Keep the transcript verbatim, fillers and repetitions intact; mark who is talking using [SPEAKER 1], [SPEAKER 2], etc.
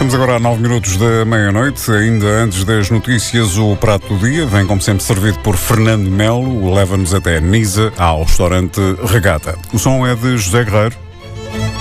[SPEAKER 1] Estamos agora a nove minutos da meia-noite. Ainda antes das notícias, o prato do dia vem, como sempre, servido por Fernando Melo. Leva-nos até Nisa, ao restaurante Regata. O som é de José Guerreiro.